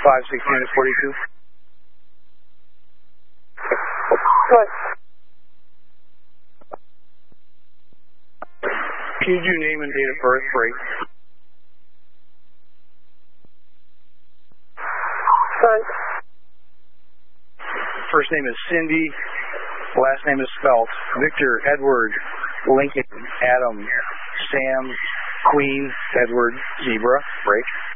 516 to 42. Good. Can you do name and date of birth, break? Good. First name is Cindy. Last name is spelt Victor, Edward, Lincoln, Adam, Sam, Queen, Edward, Zebra, break.